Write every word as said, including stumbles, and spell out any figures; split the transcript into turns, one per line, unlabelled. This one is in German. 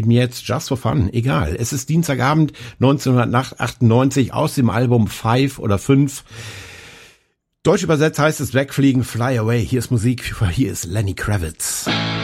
ihm jetzt just for fun. Egal. Es ist Dienstagabend neunzehnhundertachtundneunzig aus dem Album Five oder Fünf. Deutsch übersetzt heißt es Wegfliegen, Fly Away. Hier ist Musik, hier ist Lenny Kravitz.